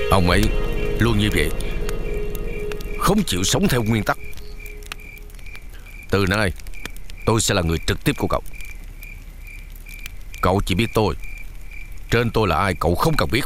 Ông ấy luôn như vậy, không chịu sống theo nguyên tắc. Từ nay tôi sẽ là người trực tiếp của cậu. Cậu chỉ biết tôi, trên tôi là ai cậu không cần biết.